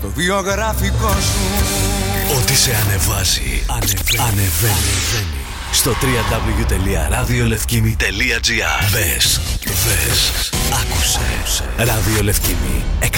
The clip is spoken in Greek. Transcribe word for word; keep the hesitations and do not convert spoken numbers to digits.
το βιογραφικό σου. Ό,τι σε ανεβάζει, ανεβαίνει, ανεβαίνει. Στο double-u double-u double-u τελεία ραδιολευκήμι τελεία τζι άρ. Μπες, δες, άκουσε. Ραδιολευκήμι